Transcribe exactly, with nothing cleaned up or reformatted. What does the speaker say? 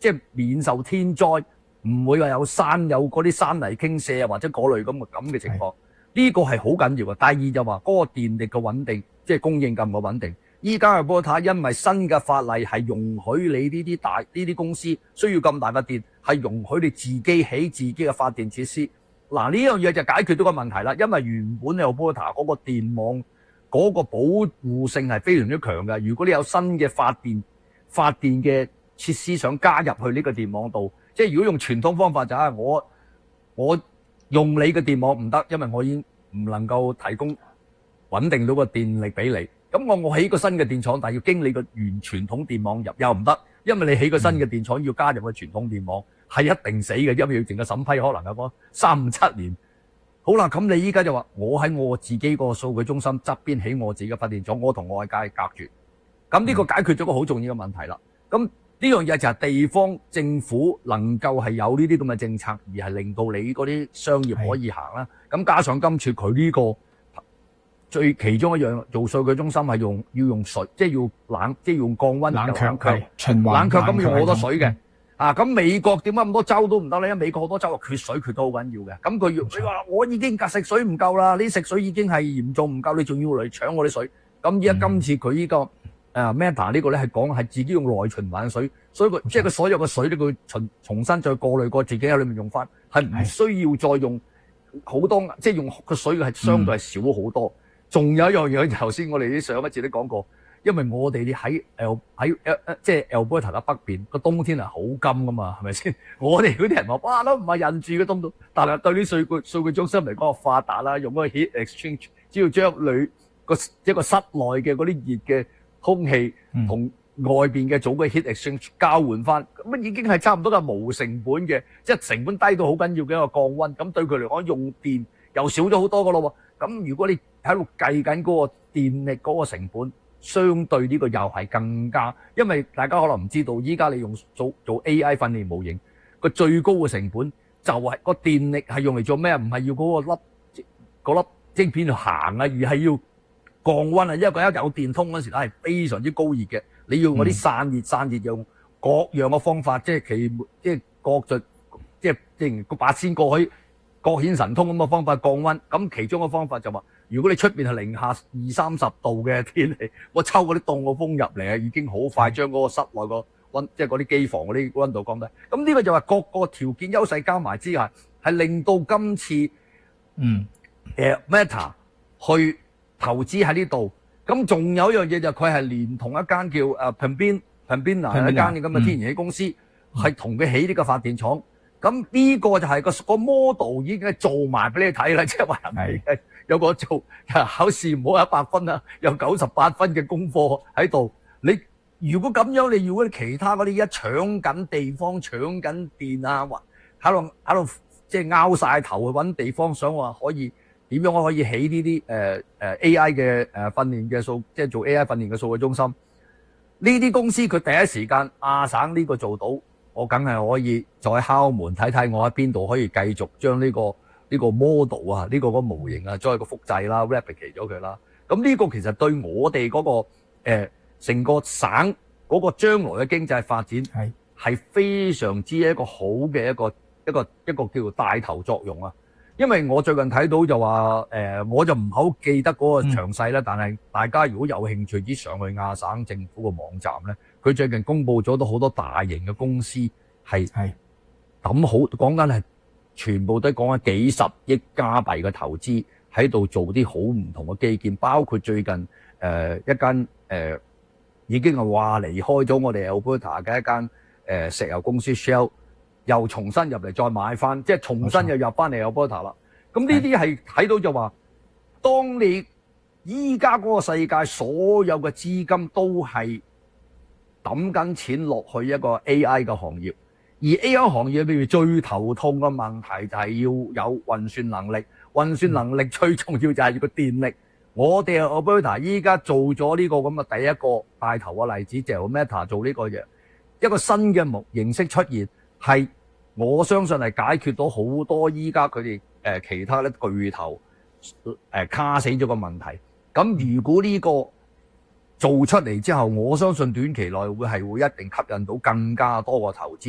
即係免受天災，唔會話有山有嗰啲山泥傾瀉啊，或者嗰類咁嘅咁嘅情況。呢個係好緊要嘅。第二就話嗰個電力嘅穩定，即係供應咁嘅穩定。依家嘅波塔因為新嘅法例係容許你呢啲大呢啲公司需要咁大嘅電，係容許你自己起自己嘅發電設施。嗱，呢樣嘢就解決到個問題啦，因為原本有波塔嗰個電網嗰個保護性係非常之強嘅。如果你有新嘅發電發電嘅設施想加入去呢個電網度，即係如果用傳統方法就係我我用你嘅電網唔得，因為我已經唔能夠提供穩定到個電力俾你。咁我我起個新嘅電廠，但係要經你個原傳統電網入又唔得，因為你起個新嘅電廠要加入個傳統電網係一定死嘅，因為要整個審批可能有個三五七年。好啦，咁你依家就話我喺我自己個數據中心側邊起我自己嘅發電廠，我同外界隔絕。咁呢個解決咗個好重要嘅問題啦。咁呢樣嘢就係地方政府能夠係有呢啲咁嘅政策，而係令到你嗰啲商業可以行啦。咁加上今次佢呢個最其中一樣做數據中心係用要用水，即係要冷，即係用降溫冷卻， 冷卻循環冷卻咁用好多水嘅。 嗯啊，咁美國點解咁多州都唔得咧？因為美國好多州缺水缺到好緊要嘅。咁佢要你話我已經食水唔夠啦，你食水已經係嚴重唔夠，你仲要嚟搶我啲水。咁而家今次佢呢、這個誒、呃、Meta 呢個咧係講係自己用內循環水，所以佢即係佢所有嘅水都佢重重新再過濾過，自己喺裏面用翻，係唔需要再用好多，即係用個水係相對係少好多。仲、嗯、有一樣嘢，頭先我哋啲上一節都講過。因為我哋喺誒喺誒即係 Alberta 嘅北邊個冬天係好金噶嘛，係咪先？我哋嗰啲人話哇都唔係人住嘅冬到，但係對啲數據數據中心嚟講發達啦，用嗰個 heat exchange，只要將裏個一個室內嘅嗰啲熱嘅空氣同外邊嘅早嘅 heat exchange 交換翻，咁已經係差唔多係無成本嘅，即係成本低到好緊要嘅一個降溫。咁對佢嚟講用電又少咗好多噶咯喎。咁如果你喺度計緊嗰個電力嗰個成本，相對呢個又係更加，因為大家可能唔知道，依家你用做做 A I 訓練模型個最高嘅成本就係個電力係用嚟做咩？唔係要嗰個粒嗰粒晶片去行啊，而係要降溫啊。因為佢一有電通嗰時咧係非常之高熱嘅，你要嗰啲散熱散熱用各樣嘅方法，即係其即係各盡即係即係個八仙過去各顯神通咁嘅方法降溫。咁其中嘅方法就話，如果你出邊係零下二三十度嘅天氣，我抽嗰啲凍嘅風入嚟啊，已經好快將嗰個室內個溫，即係嗰啲機房嗰啲溫度降低。咁呢個就係各個條件優勢加埋之下，係令到今次嗯誒 Meta 去投資喺呢度。咁仲有一樣嘢就佢係連同一間叫誒 Pembina Pembina 一間咁嘅天然氣公司，係同佢起呢個發電廠。咁呢個就係個個 model 已經係做埋俾你睇啦，即係話係有個做考試唔好一百分啊，有九十八分嘅功課喺度。你如果咁樣，你如果其他嗰啲一搶緊地方、搶緊電啊，或喺度喺度即係拗晒頭去揾地方，想話可以點樣可以起呢啲誒誒 A I 嘅誒訓練嘅數，即係做 A I 訓練嘅數據中心。呢啲公司佢第一時間亞省呢個做到。我梗係可以再敲門睇睇，我喺邊度可以繼續將呢個呢個 model 啊，呢個個模型啊，再個複製啦 replicate 咗佢啦。咁呢個其實對我哋嗰個誒成個省嗰個將來嘅經濟發展係係非常之一個好嘅一個一個一個叫做帶頭作用啊。因為我最近睇到就話誒，我就唔係好記得嗰個詳細啦，但係大家如果有興趣，之上去亞省政府個網站咧。佢最近公布咗都好多大型嘅公司係係抌好，講緊係全部都講緊幾十億加幣嘅投資喺度做啲好唔同嘅基建，包括最近誒、呃、一間誒、呃、已經係話離開咗我哋 Alberta 嘅一間誒、呃、石油公司 Shell， 又重新入嚟再買翻，即係重新又入翻嚟 Alberta 啦。咁呢啲係睇到就話，當你依家嗰個世界所有嘅資金都係抌緊錢落去一個 A I 嘅行業，而 A I 行業裏面最頭痛嘅問題就係要有運算能力，運算能力最重要就係個電力。我哋 Alberta 依家做咗呢個咁嘅第一個帶頭嘅例子，就係 Meta 做呢個嘢，一個新嘅模形式出現，係我相信係解決到好多依家佢哋誒其他咧巨頭誒卡死咗個問題。咁如果呢個做出嚟之後，我相信短期內會係會一定吸引到更加多個投資。